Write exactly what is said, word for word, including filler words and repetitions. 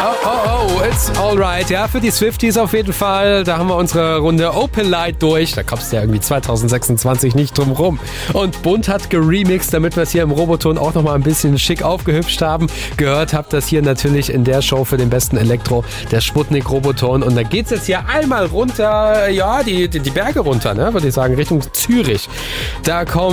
Oh, oh, oh, it's alright. Ja, für die Swifties auf jeden Fall. Da haben wir unsere Runde Open Light durch. Da kommst du ja irgendwie zwanzig sechsundzwanzig nicht drum rum. Und Bund hat geremixed, damit wir es hier im Roboton auch nochmal ein bisschen schick aufgehübscht haben. Gehört habt das hier natürlich in der Show für den besten Elektro, der Sputnik Roboton. Und da geht's jetzt hier einmal runter, ja, die, die, die Berge runter, ne, würde ich sagen, Richtung Zürich. Da kommt